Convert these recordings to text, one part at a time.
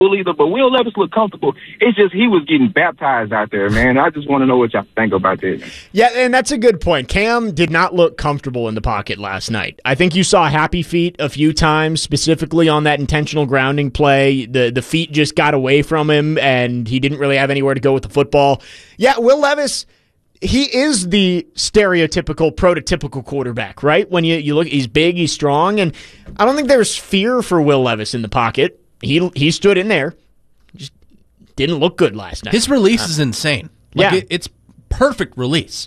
either, but Will Levis looked comfortable. It's just he was getting baptized out there, man. I just want to know what y'all think about that. Yeah, and that's a good point. Cam did not look comfortable in the pocket last night. I think you saw happy feet a few times, specifically on that intentional grounding play. The feet just got away from him, and he didn't really have anywhere to go with the football. Yeah, Will Levis, he is the stereotypical, prototypical quarterback, right? When you look, he's big, he's strong, and I don't think there's fear for Will Levis in the pocket. He stood in there, just didn't look good last night. His release is insane. It's perfect release.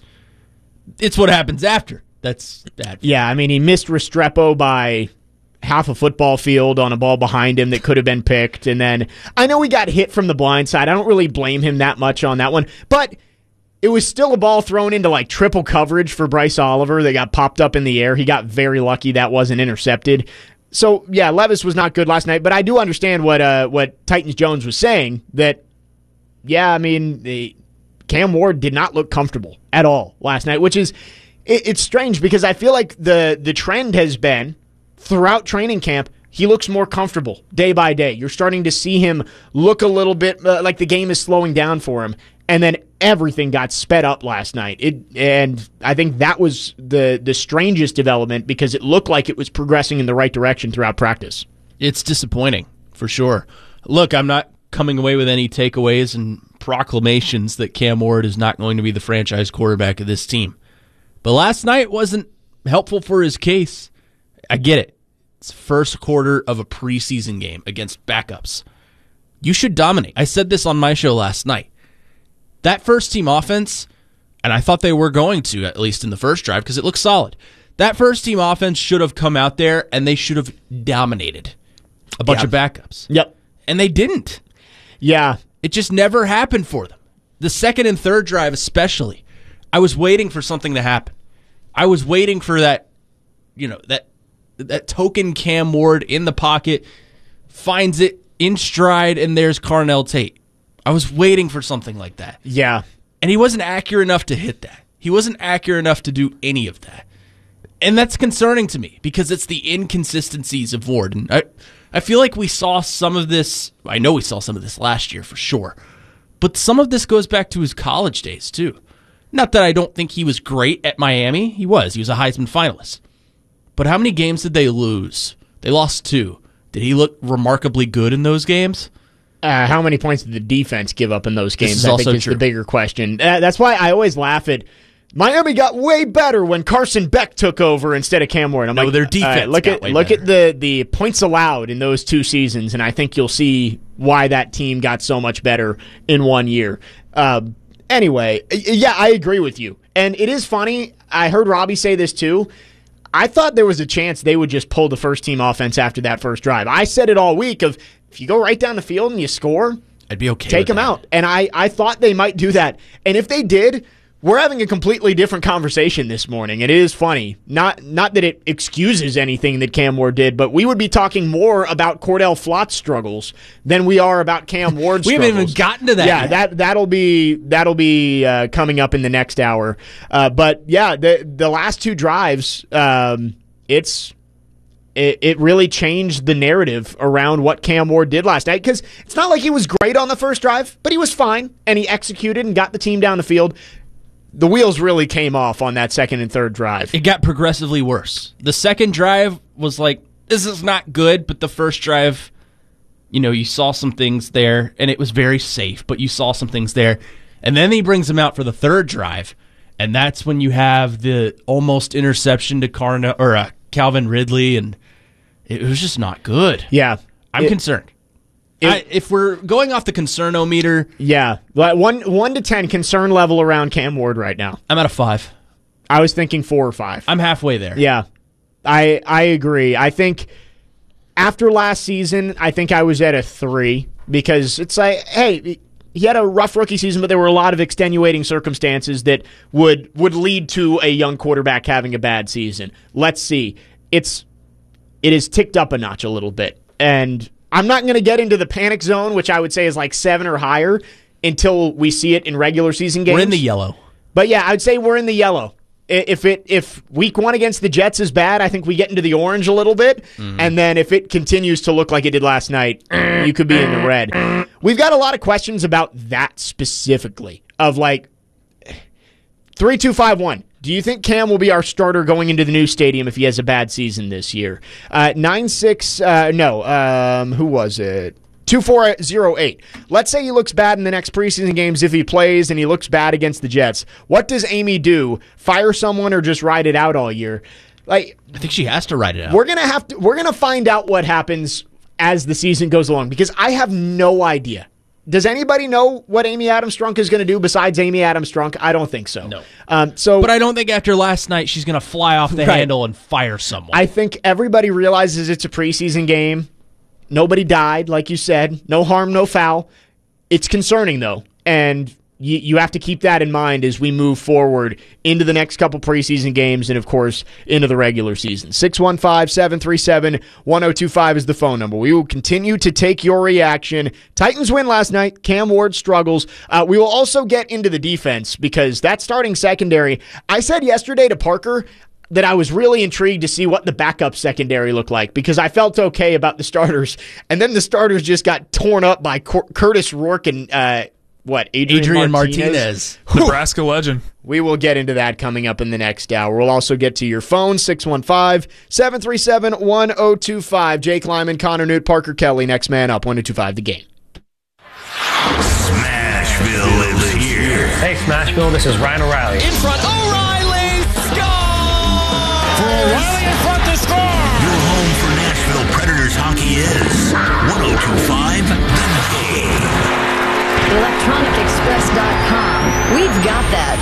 It's what happens after that's bad. Yeah, I mean, he missed Restrepo by half a football field on a ball behind him that could have been picked, and then I know he got hit from the blind side. I don't really blame him that much on that one, but it was still a ball thrown into like triple coverage for Bryce Oliver that got popped up in the air. He got very lucky that wasn't intercepted. So, yeah, Levis was not good last night, but I do understand what Titans Jones was saying, that, yeah, I mean, Cam Ward did not look comfortable at all last night, which is, it's strange because I feel like the trend has been, throughout training camp, he looks more comfortable day by day. You're starting to see him look a little bit like the game is slowing down for him, and then everything got sped up last night. And I think that was the strangest development because it looked like it was progressing in the right direction throughout practice. It's disappointing, for sure. Look, I'm not coming away with any takeaways and proclamations that Cam Ward is not going to be the franchise quarterback of this team. But last night wasn't helpful for his case. I get it. It's first quarter of a preseason game against backups. You should dominate. I said this on my show last night. That first-team offense, and I thought they were going to, at least in the first drive, because it looked solid. That first-team offense should have come out there, and they should have dominated a bunch of backups. Yep. And they didn't. Yeah. It just never happened for them. The second and third drive especially. I was waiting for something to happen. I was waiting for that, that token Cam Ward in the pocket, finds it in stride, and there's Carnell Tate. I was waiting for something like that. Yeah. And he wasn't accurate enough to hit that. He wasn't accurate enough to do any of that. And that's concerning to me because it's the inconsistencies of Ward. And I feel like we saw some of this. I know we saw some of this last year for sure. But some of this goes back to his college days too. Not that I don't think he was great at Miami. He was. He was a Heisman finalist. But how many games did they lose? They lost 2. Did he look remarkably good in those games? How many points did the defense give up in those games? I think is the bigger question. That's why I always laugh at Miami got way better when Carson Beck took over instead of Cam Ward. Their defense look at the points allowed in those 2 seasons, and I think you'll see why that team got so much better in 1 year. Anyway, yeah, I agree with you. And it is funny. I heard Robbie say this too. I thought there was a chance they would just pull the first-team offense after that first drive. I said it all week of, if you go right down the field and you score, I'd be okay. Take them out. And I thought they might do that. And if they did, we're having a completely different conversation this morning. And it is funny. Not that it excuses anything that Cam Ward did, but we would be talking more about Cordell Flott's struggles than we are about Cam Ward's we struggles. haven't even gotten to that. Yeah, that'll be coming up in the next hour. But yeah, the last 2 drives, it really changed the narrative around what Cam Ward did last night, because it's not like he was great on the first drive, but he was fine, and he executed and got the team down the field. The wheels really came off on that second and third drive. It got progressively worse. The second drive was like, this is not good, but the first drive, you saw some things there, and it was very safe, but you saw some things there. And then he brings them out for the third drive, and that's when you have the almost interception to Calvin Ridley, and it was just not good. Yeah. I'm concerned. If we're going off the concern-o-meter... Yeah. 1 to 10 concern level around Cam Ward right now. I'm at a 5. I was thinking 4 or 5. I'm halfway there. Yeah. I agree. I think after last season, I think I was at a 3, because it's like, hey, he had a rough rookie season, but there were a lot of extenuating circumstances that would lead to a young quarterback having a bad season. Let's see. It has ticked up a notch a little bit. And I'm not going to get into the panic zone, which I would say is like 7 or higher, until we see it in regular season games. We're in the yellow. But yeah, I'd say we're in the yellow. If week 1 against the Jets is bad, I think we get into the orange a little bit. And then if it continues to look like it did last night, you could be in the red. We've got a lot of questions about that specifically of 3-2-5-1. Do you think Cam will be our starter going into the new stadium if he has a bad season this year? 9-6, who was it? 2408. Let's say he looks bad in the next preseason games if he plays and he looks bad against the Jets. What does Amy do? Fire someone or just ride it out all year? I think she has to ride it out. We're gonna find out what happens as the season goes along because I have no idea. Does anybody know what Amy Adams-Strunk is going to do besides Amy Adams-Strunk? I don't think so. No. But I don't think after last night she's going to fly off the handle and fire someone. I think everybody realizes it's a preseason game. Nobody died, like you said. No harm, no foul. It's concerning, though, and you have to keep that in mind as we move forward into the next couple preseason games and, of course, into the regular season. 615-737-1025 is the phone number. We will continue to take your reaction. Titans win last night. Cam Ward struggles. We will also get into the defense because that starting secondary, I said yesterday to Parker that I was really intrigued to see what the backup secondary looked like because I felt okay about the starters. And then the starters just got torn up by Curtis Rourke and Adrian Martinez. Nebraska legend. We will get into that coming up in the next hour. We'll also get to your phone, 615-737-1025. Jake Lyman, Connor Newt, Parker Kelly, next man up, 1025 The Game. Smashville lives here. Hey, Smashville, this is Ryan O'Reilly. In front, O'Reilly, score! For O'Reilly in front to score! Your home for Nashville Predators hockey is 1025 The Game. ElectronicExpress.com. We've got that.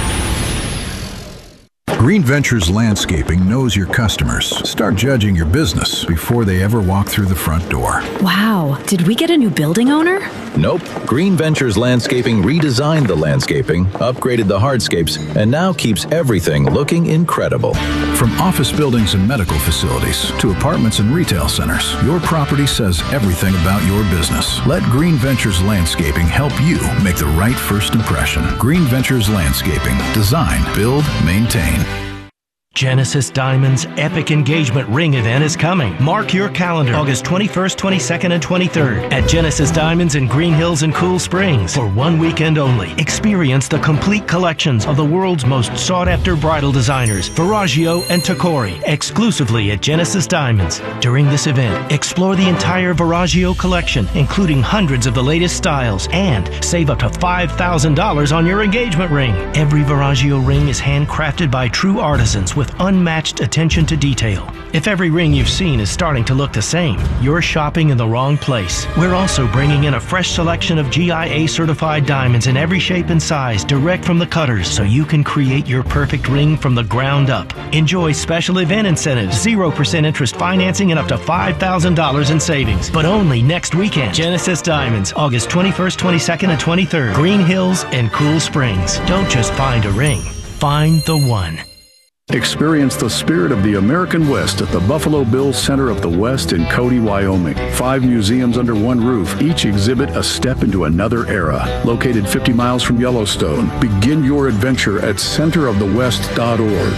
Green Ventures Landscaping knows your customers. Start judging your business before they ever walk through the front door. Wow, did we get a new building owner? Nope. Green Ventures Landscaping redesigned the landscaping, upgraded the hardscapes, and now keeps everything looking incredible. From office buildings and medical facilities to apartments and retail centers, your property says everything about your business. Let Green Ventures Landscaping help you make the right first impression. Green Ventures Landscaping. Design, build, maintain. Genesis Diamonds' epic engagement ring event is coming. Mark your calendar, August 21st, 22nd, and 23rd at Genesis Diamonds in Green Hills and Cool Springs for one weekend only. Experience the complete collections of the world's most sought-after bridal designers, Verragio and Tacori, exclusively at Genesis Diamonds. During this event, explore the entire Verragio collection, including hundreds of the latest styles, and save up to $5,000 on your engagement ring. Every Verragio ring is handcrafted by true artisans with unmatched attention to detail. If every ring you've seen is starting to look the same, you're shopping in the wrong place. We're also bringing in a fresh selection of GIA-certified diamonds in every shape and size direct from the cutters so you can create your perfect ring from the ground up. Enjoy special event incentives, 0% interest financing, and up to $5,000 in savings. But only next weekend. Genesis Diamonds, August 21st, 22nd, and 23rd. Green Hills and Cool Springs. Don't just find a ring. Find the one. Experience the spirit of the American West at the Buffalo Bills Center of the West in Cody, Wyoming. 5 museums under one roof, each exhibit a step into another era. Located 50 miles from Yellowstone, begin your adventure at centerofthewest.org.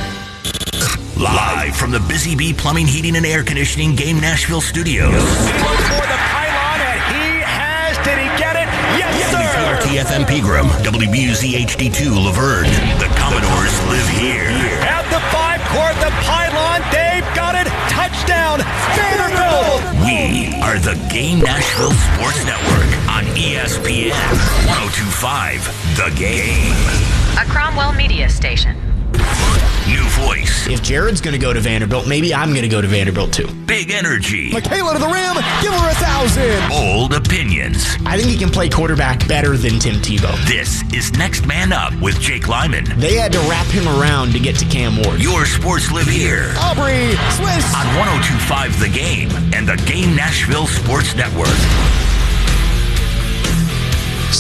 Live from the Busy Bee Plumbing, Heating, and Air Conditioning Game Nashville Studios. For the pylon, and he has. Did he get it? Yes, sir. WKRT-FM Pegram, WBUZ HD2 Laverne. The Commodores live here. At the 5-court, the pylon. They've got it. Touchdown, Vanderbilt. We are the Game Nashville Sports Network on ESPN 1025 The Game. A Cromwell media station. New voice. If Jared's going to go to Vanderbilt, maybe I'm going to go to Vanderbilt too. Big energy. Michaela to the rim. Give her 1,000. Bold opinions. I think he can play quarterback better than Tim Tebow. This is Next Man Up with Jake Lyman. They had to wrap him around to get to Cam Ward. Your sports live here. Aubrey Swiss. On 1025 The Game and the Game Nashville Sports Network.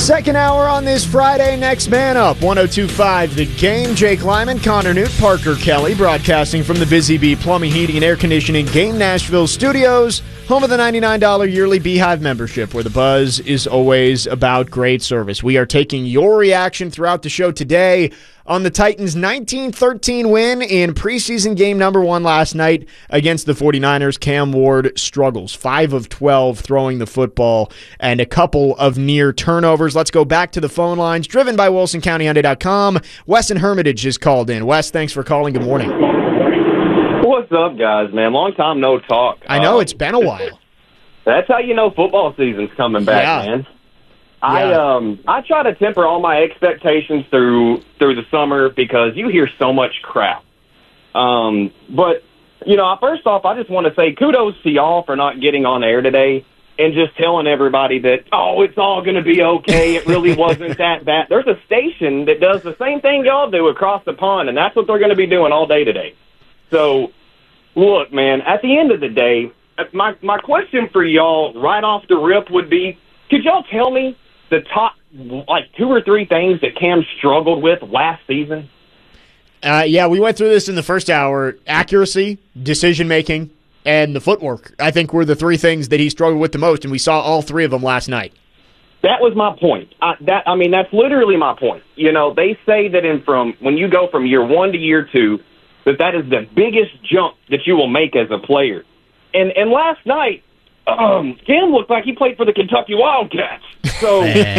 Second hour on this Friday. Next man up, 102.5 The Game. Jake Lyman, Connor Newt, Parker Kelly, broadcasting from the Busy Bee Plumbing, Heating, and Air Conditioning Game Nashville studios, home of the $99 yearly Beehive membership, where the buzz is always about great service. We are taking your reaction throughout the show today on the Titans' 19-13 win in preseason game number 1 last night against the 49ers. Cam Ward struggles, 5 of 12 throwing the football and a couple of near turnovers. Let's go back to the phone lines, driven by WilsonCountyHyundai.com. Weston Hermitage is called in. Wes, thanks for calling. Good morning. What's up, guys, man? Long time no talk. I know, it's been a while. That's how you know football season's coming back, man. I try to temper all my expectations through the summer because you hear so much crap. But, first off, I just want to say kudos to y'all for not getting on air today and just telling everybody that, it's all going to be okay. It really wasn't that bad. There's a station that does the same thing y'all do across the pond, and that's what they're going to be doing all day today. So, look, man, at the end of the day, my question for y'all right off the rip would be, could y'all tell me the top, 2 or 3 things that Cam struggled with last season? We went through this in the first hour. Accuracy, decision-making, and the footwork, I think, were the 3 things that he struggled with the most, and we saw all 3 of them last night. That was my point. That's literally my point. They say that when you go from year 1 to year 2, that is the biggest jump that you will make as a player. And last night, Cam looked like he played for the Kentucky Wildcats. So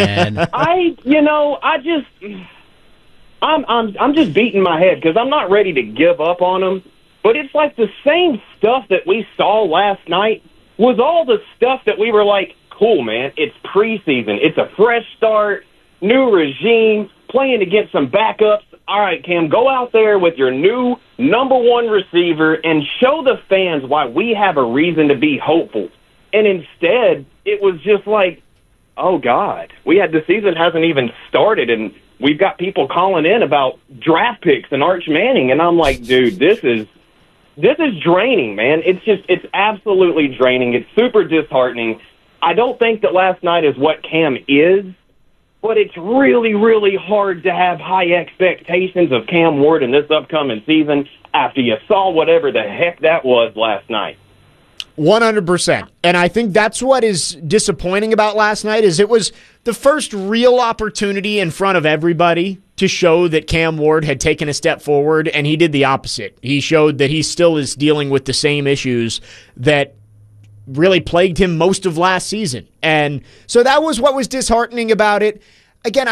I'm just beating my head because I'm not ready to give up on him. But it's like the same stuff that we saw last night was all the stuff that we were like, cool, man. It's preseason. It's a fresh start, new regime, playing against some backups. All right, Cam, go out there with your new number 1 receiver and show the fans why we have a reason to be hopeful. And instead, it was just like, oh, God, the season hasn't even started, and we've got people calling in about draft picks and Arch Manning. And I'm like, dude, this is draining, man. It's absolutely draining. It's super disheartening. I don't think that last night is what Cam is, but it's really, really hard to have high expectations of Cam Ward in this upcoming season after you saw whatever the heck that was last night. 100%. And I think that's what is disappointing about last night is it was the first real opportunity in front of everybody to show that Cam Ward had taken a step forward, and he did the opposite. He showed that he still is dealing with the same issues that really plagued him most of last season. And so that was what was disheartening about it. Again,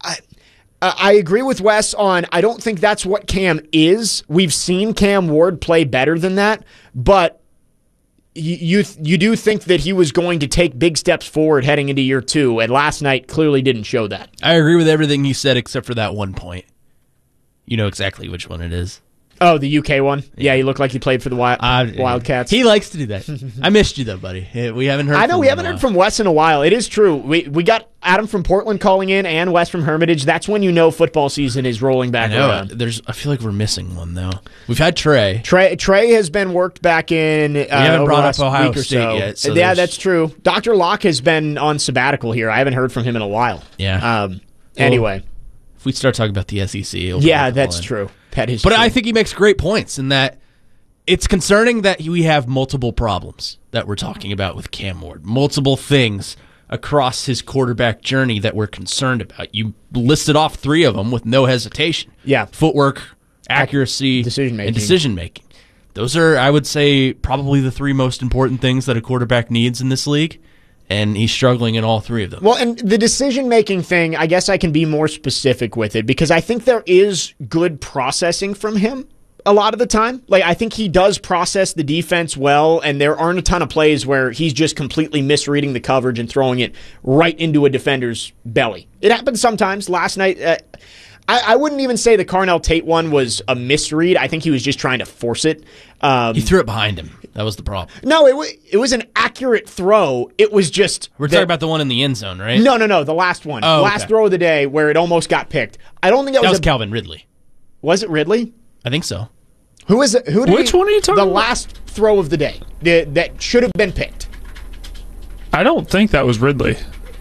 I agree with Wes on I don't think that's what Cam is. We've seen Cam Ward play better than that, but you do think that he was going to take big steps forward heading into year 2, and last night clearly didn't show that. I agree with everything you said except for that one point. You know exactly which one it is. Oh, the UK one? Yeah, he looked like he played for the Wildcats. He likes to do that. I missed you, though, buddy. We haven't heard we haven't heard from Wes in a while. It is true. We got Adam from Portland calling in and Wes from Hermitage. That's when you know football season is rolling back around. I feel like we're missing one, though. We've had Trey. Trey has been worked back in we haven't brought up Ohio State yet. So that's true. Dr. Locke has been on sabbatical here. I haven't heard from him in a while. Yeah. Anyway. If we start talking about the SEC... that's true. That is true. But I think he makes great points in that it's concerning that we have multiple problems that we're talking about with Cam Ward. Multiple things across his quarterback journey that we're concerned about. You listed off 3 of them with no hesitation. Yeah. Footwork, accuracy, and decision-making. Those are, I would say, probably the 3 most important things that a quarterback needs in this league. And he's struggling in all 3 of them. Well, and the decision-making thing, I guess I can be more specific with it because I think there is good processing from him a lot of the time. I think he does process the defense well, and there aren't a ton of plays where he's just completely misreading the coverage and throwing it right into a defender's belly. It happens sometimes. Last night, I wouldn't even say the Carnell Tate one was a misread. I think he was just trying to force it. He threw it behind him. That was the problem. No, it was an accurate throw. It was just... We're talking about the one in the end zone, right? No, the last one. Last throw of the day where it almost got picked. I don't think that was Calvin Ridley. Was it Ridley? I think so. Who is it? Which one are you talking about? The last throw of the day that should have been picked. I don't think that was Ridley.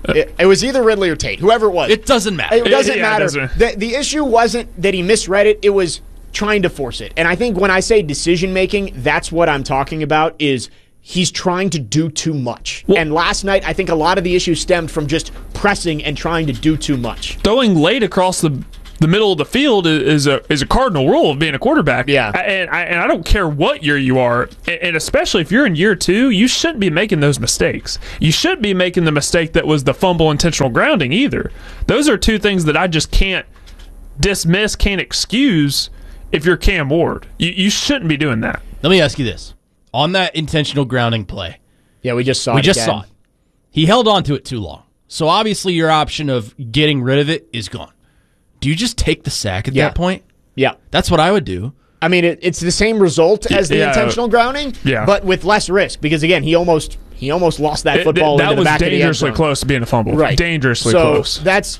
It was either Ridley or Tate, whoever it was. It doesn't matter. It doesn't matter. The issue wasn't that he misread it. It was trying to force it. And I think when I say decision-making, that's what I'm talking about, is he's trying to do too much. And last night, I think a lot of the issue stemmed from just pressing and trying to do too much. Throwing late across the middle of the field is a cardinal rule of being a quarterback. Yeah. And I don't care what year you are, and especially if you're in year 2, you shouldn't be making those mistakes. You shouldn't be making the mistake that was the fumble intentional grounding either. Those are two things that I just can't dismiss, can't excuse if you're Cam Ward. You shouldn't be doing that. Let me ask you this. On that intentional grounding play. Yeah, we just saw it. He held on to it too long. So obviously your option of getting rid of it is gone. Do you just take the sack at that point? Yeah. That's what I would do. I mean, it's the same result as the intentional grounding, but with less risk. Because, again, he almost lost that football into the back of the end zone. That was dangerously close to being a fumble. Right. Dangerously close. So that's,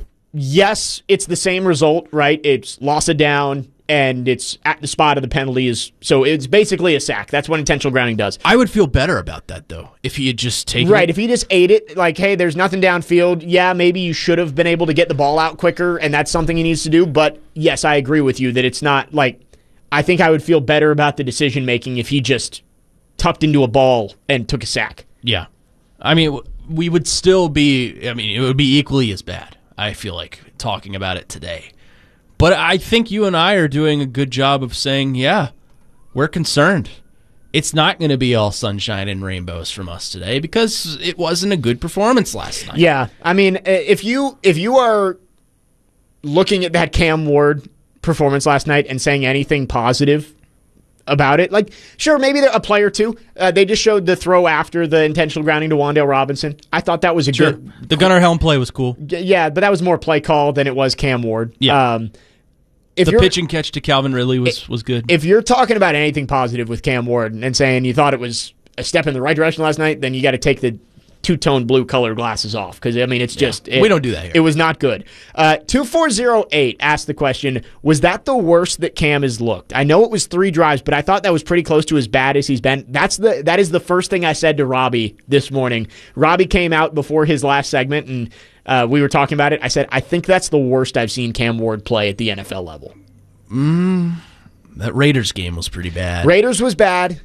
yes, it's the same result, right? It's loss of down, and it's at the spot of the penalty. So it's basically a sack. That's what intentional grounding does. I would feel better about that, though, if he had just taken it. If he just ate it, like, hey, there's nothing downfield. Yeah, maybe you should have been able to get the ball out quicker, and that's something he needs to do. But, yes, I agree with you that it's not, like, I think I would feel better about the decision-making if he just tucked into a ball and took a sack. Yeah. I mean, we would still be, it would be equally as bad, I feel like, talking about it today. But I think you and I are doing a good job of saying, yeah, we're concerned. It's not going to be all sunshine and rainbows from us today because it wasn't a good performance last night. Yeah, I mean, if you are looking at that Cam Ward performance last night and saying anything positive about it, like, sure, maybe a play or two. They just showed the throw after the intentional grounding to Wan'Dale Robinson. I thought that was a good. The Gunnar Helm play was cool. Yeah, but that was more play call than it was Cam Ward. Yeah. The pitch and catch to Calvin Ridley was good. If you're talking about anything positive with Cam Ward and saying you thought it was a step in the right direction last night, then you got to take the two-tone blue color glasses off because, I mean, it's just... we don't do that here. It was not good. 2408 asked the question, was that the worst that Cam has looked? I know it was 3 drives, but I thought that was pretty close to as bad as he's been. That is the first thing I said to Robbie this morning. Robbie came out before his last segment, and we were talking about it. I said, I think that's the worst I've seen Cam Ward play at the NFL level. That Raiders game was pretty bad. Raiders was bad.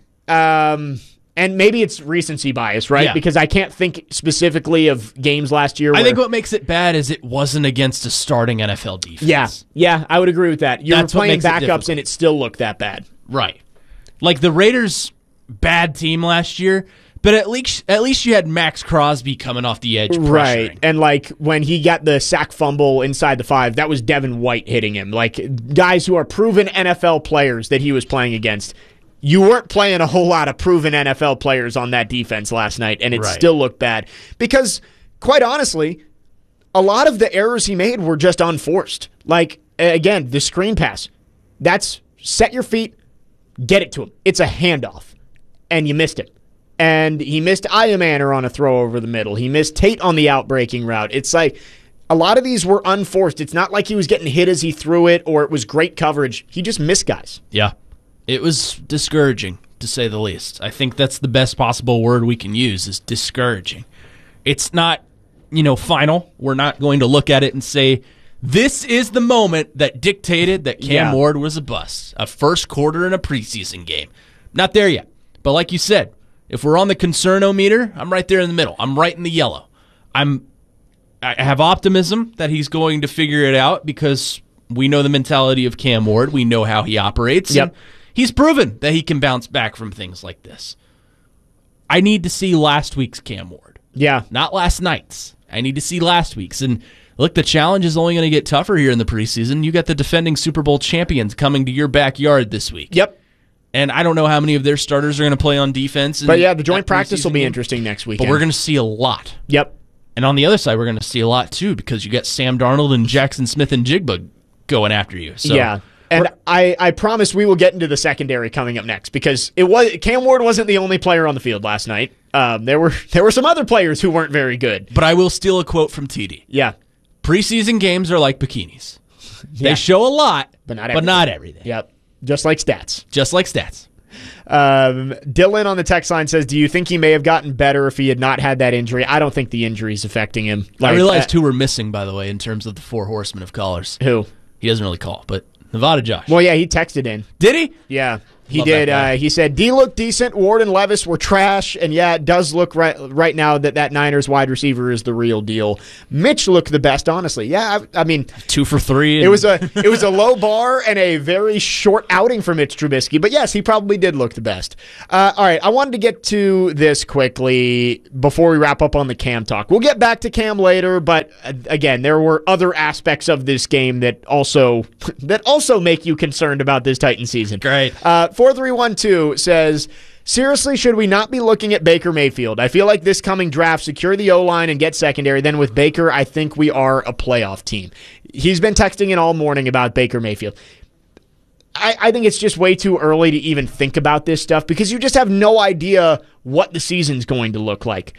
And maybe it's recency bias, right? Yeah. Because I can't think specifically of games last year. I think what makes it bad is it wasn't against a starting NFL defense. Yeah, I would agree with that. You're That's what playing makes it backups difficult. and it still looked that bad. Right. Like the Raiders' bad team last year, but at least you had Max Crosby coming off the edge pressuring. Right. And like when he got the sack fumble inside the 5, that was Devin White hitting him. Like guys who are proven NFL players that he was playing against. You weren't playing a whole lot of proven NFL players on that defense last night, and it still looked bad. Because, quite honestly, a lot of the errors he made were just unforced. Like, again, the screen pass. That's set your feet, get it to him. It's a handoff, and you missed it. And he missed Iamaner on a throw over the middle. He missed Tate on the outbreaking route. It's like a lot of these were unforced. It's not like he was getting hit as he threw it or it was great coverage. He just missed guys. Yeah. It was discouraging, to say the least. I think that's the best possible word we can use, is discouraging. It's not, final. We're not going to look at it and say, this is the moment that dictated that Cam Ward was a bust. A first quarter in a preseason game. Not there yet. But like you said, if we're on the concernometer, I'm right there in the middle. I'm right in the yellow. I have optimism that he's going to figure it out because we know the mentality of Cam Ward. We know how he operates. Yep. He's proven that he can bounce back from things like this. I need to see last week's Cam Ward. Yeah. Not last night's. I need to see last week's. And look, the challenge is only going to get tougher here in the preseason. You got the defending Super Bowl champions coming to your backyard this week. Yep. And I don't know how many of their starters are going to play on defense. But yeah, the joint practice will be interesting next weekend. But we're going to see a lot. Yep. And on the other side, we're going to see a lot too because you got Sam Darnold and Jackson Smith and Jigba going after you. So yeah. And I promise we will get into the secondary coming up next because Cam Ward wasn't the only player on the field last night. There were some other players who weren't very good. But I will steal a quote from TD. Yeah. Preseason games are like bikinis. They show a lot, but not everything. Yep. Just like stats. Just like stats. Dylan on the text line says, do you think he may have gotten better if he had not had that injury? I don't think the injury is affecting him. I realized who we're missing, by the way, in terms of the four horsemen of callers. Who? He doesn't really call, but Nevada Josh. Well, yeah, he texted in. Did he? Yeah. He Love did. He said, D looked decent. Ward and Levis were trash. And yeah, it does look right now that Niners wide receiver is the real deal. Mitch looked the best, honestly. Yeah, I mean, 2 for 3. It was a low bar and a very short outing for Mitch Trubisky. But yes, he probably did look the best. All right, I wanted to get to this quickly before we wrap up on the Cam talk. We'll get back to Cam later, but again, there were other aspects of this game that also make you concerned about this Titan season. Great. 4312 says, seriously, should we not be looking at Baker Mayfield? I feel like this coming draft, secure the O-line and get secondary. Then with Baker, I think we are a playoff team. He's been texting in all morning about Baker Mayfield. I think it's just way too early to even think about this stuff because you just have no idea what the season's going to look like.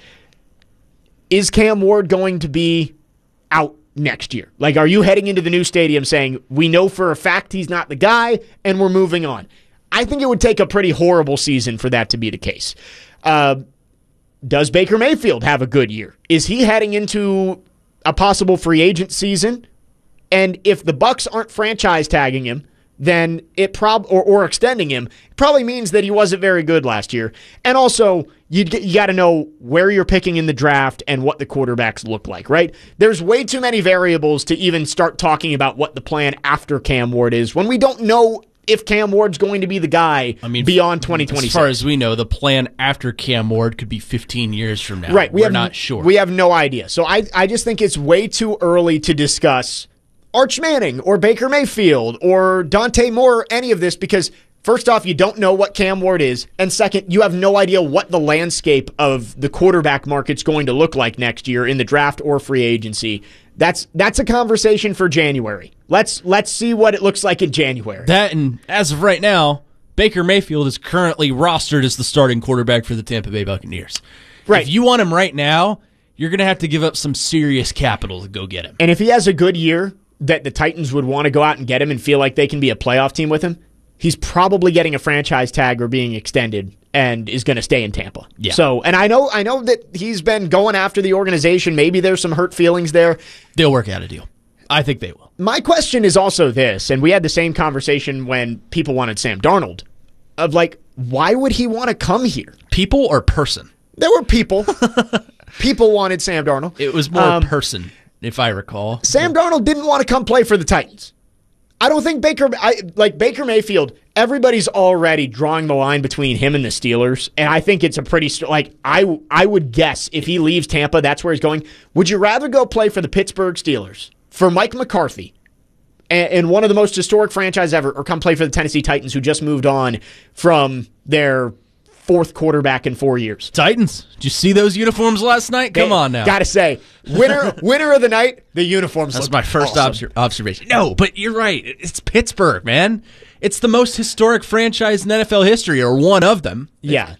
Is Cam Ward going to be out next year? Like, are you heading into the new stadium saying, we know for a fact he's not the guy and we're moving on? I think it would take a pretty horrible season for that to be the case. Does Baker Mayfield have a good year? Is he heading into a possible free agent season? And if the Bucs aren't franchise tagging him, then it or extending him, it probably means that he wasn't very good last year. And also, you got to know where you're picking in the draft and what the quarterbacks look like, right? There's way too many variables to even start talking about what the plan after Cam Ward is when we don't know if Cam Ward's going to be the guy beyond 2026. As far as we know, the plan after Cam Ward could be 15 years from now. Right. We're not sure. We have no idea. So I just think it's way too early to discuss Arch Manning or Baker Mayfield or Dante Moore or any of this because, first off, you don't know what Cam Ward is, and second, you have no idea what the landscape of the quarterback market's going to look like next year in the draft or free agency. That's a conversation for January. Let's see what it looks like in January. That, and as of right now, Baker Mayfield is currently rostered as the starting quarterback for the Tampa Bay Buccaneers. Right. If you want him right now, you're going to have to give up some serious capital to go get him. And if he has a good year that the Titans would want to go out and get him and feel like they can be a playoff team with him, he's probably getting a franchise tag or being extended and is going to stay in Tampa. Yeah. So, and I know that he's been going after the organization. Maybe there's some hurt feelings there. They'll work out a deal. I think they will. My question is also this, and we had the same conversation when people wanted Sam Darnold, of like, why would he want to come here? People or person? There were people. People wanted Sam Darnold. It was more person, if I recall. Sam Darnold didn't want to come play for the Titans. I don't think Baker Mayfield, everybody's already drawing the line between him and the Steelers, and I think it's a pretty, I would guess if he leaves Tampa, that's where he's going. Would you rather go play for the Pittsburgh Steelers, for Mike McCarthy, and one of the most historic franchises ever, or come play for the Tennessee Titans, who just moved on from their fourth quarterback in 4 years? Titans. Did you see those uniforms last night? Come on now. Gotta say, winner of the night, the uniforms. That's my first awesome. observation. No, but you're right. It's Pittsburgh, man. It's the most historic franchise in NFL history, or one of them. Yeah.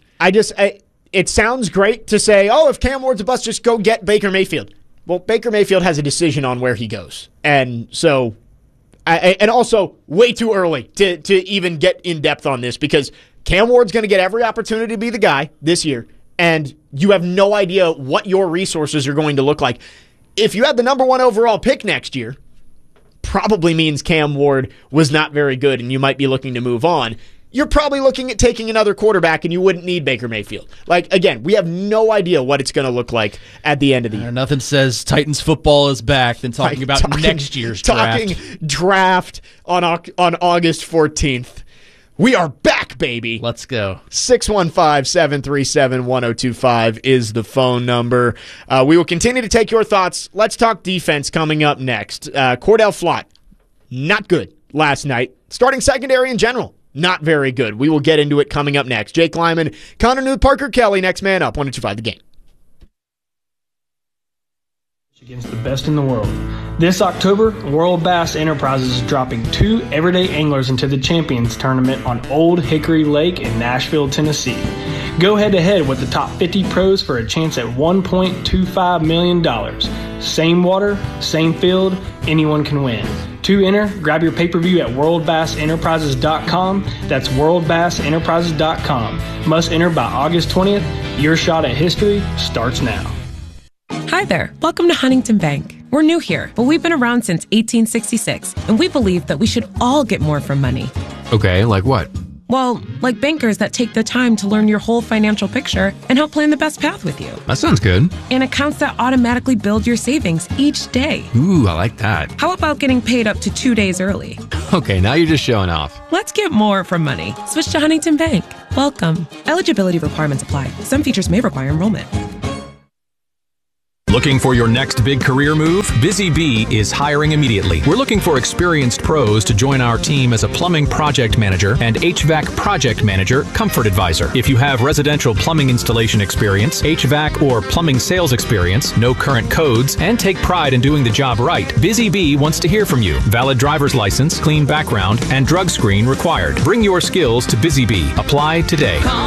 It sounds great to say, oh, if Cam Ward's a bust, just go get Baker Mayfield. Well, Baker Mayfield has a decision on where he goes. And so, and also way too early to even get in depth on this, because Cam Ward's going to get every opportunity to be the guy this year, and you have no idea what your resources are going to look like. If you had the number 1 overall pick next year, probably means Cam Ward was not very good and you might be looking to move on. You're probably looking at taking another quarterback and you wouldn't need Baker Mayfield. Like, again, we have no idea what it's going to look like at the end of the year. Nothing says Titans football is back than talking about next year's draft. Talking draft on August 14th. We are back, baby. Let's go. 615-737-1025 is the phone number. We will continue to take your thoughts. Let's talk defense coming up next. Cordell Flott, not good last night. Starting secondary in general, not very good. We will get into it coming up next. Jake Lyman, Connor Newth, Parker Kelly, next man up, 102.5 The Game. Against the best in the world. This October, World Bass Enterprises is dropping 2 everyday anglers into the Champions Tournament on Old Hickory Lake in Nashville, Tennessee. Go head-to-head with the top 50 pros for a chance at $1.25 million. Same water, same field, anyone can win. To enter, grab your pay-per-view at worldbassenterprises.com. That's worldbassenterprises.com. Must enter by August 20th. Your shot at history starts now. Hi there. Welcome to Huntington Bank. We're new here, but we've been around since 1866, and we believe that we should all get more from money. Okay, like what? Well, like bankers that take the time to learn your whole financial picture and help plan the best path with you. That sounds good. And accounts that automatically build your savings each day. Ooh, I like that. How about getting paid up to 2 days early? Okay, now you're just showing off. Let's get more from money. Switch to Huntington Bank. Welcome. Eligibility requirements apply. Some features may require enrollment. Looking for your next big career move? Busy Bee is hiring immediately. We're looking for experienced pros to join our team as a plumbing project manager and HVAC project manager, comfort advisor. If you have residential plumbing installation experience, HVAC or plumbing sales experience, no current codes, and take pride in doing the job right, Busy Bee wants to hear from you. Valid driver's license, clean background, and drug screen required. Bring your skills to Busy Bee. Apply today. Call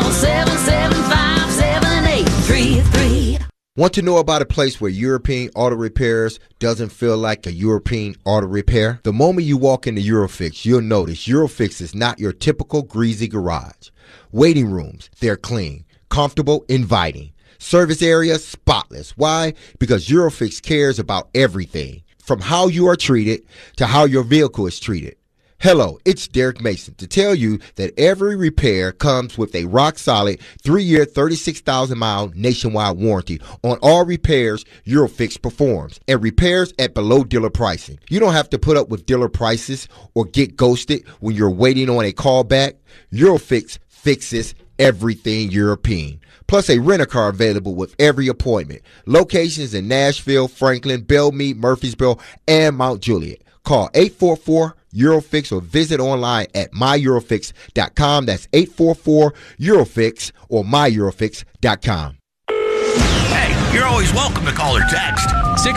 775-7833. Want to know about a place where European Auto Repairs doesn't feel like a European auto repair? The moment you walk into Eurofix, you'll notice Eurofix is not your typical greasy garage. Waiting rooms, they're clean, comfortable, inviting. Service area, spotless. Why? Because Eurofix cares about everything, from how you are treated to how your vehicle is treated. Hello, it's Derek Mason to tell you that every repair comes with a rock-solid 3-year, 36,000-mile nationwide warranty on all repairs Eurofix performs, and repairs at below dealer pricing. You don't have to put up with dealer prices or get ghosted when you're waiting on a callback. Eurofix fixes everything European. Plus a rent-a-car available with every appointment. Locations in Nashville, Franklin, Belmead, Murfreesboro, and Mount Juliet. Call 844-EUROFIX or visit online at myEurofix.com. That's 844-EUROFIX or myEurofix.com. Hey, you're always welcome to call or text.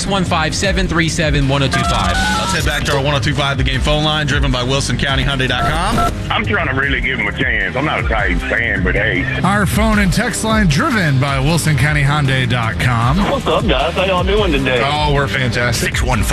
615-737-1025. Let's head back to our 1025 The Game phone line, driven by WilsonCountyHyundai.com. I'm trying to really give him a chance. I'm not a Titans fan, but hey. Our phone and text line, driven by WilsonCountyHyundai.com. What's up, guys? How y'all doing today? Oh, we're fantastic.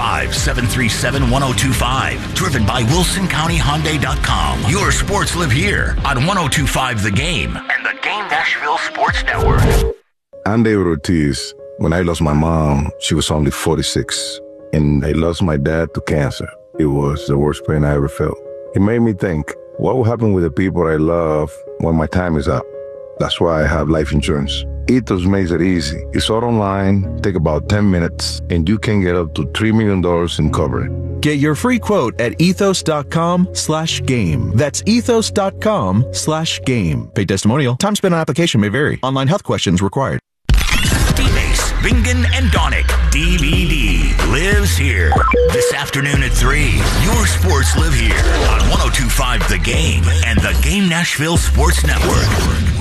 615-737-1025. Driven by WilsonCountyHyundai.com. Your sports live here on 1025 The Game and the Game Nashville Sports Network. I'm David Ortiz. When I lost my mom, she was only 46. And I lost my dad to cancer. It was the worst pain I ever felt. It made me think, what will happen with the people I love when my time is up? That's why I have life insurance. Ethos makes it easy. It's all online, take about 10 minutes, and you can get up to $3 million in coverage. Get your free quote at ethos.com/game. That's ethos.com/game. Paid testimonial. Time spent on application may vary. Online health questions required. D-Base, Bingen, and Donick. DVD lives here. This afternoon at 3. Your sports live here on 1025 The Game and the Game Nashville Sports Network.